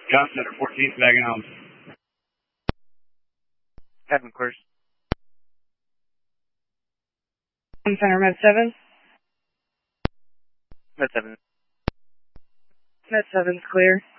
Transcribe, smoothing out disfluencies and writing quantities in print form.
John Center, 14th, bagging home. Heaven clears. Center, Med 7. Med 7. Med 7's clear.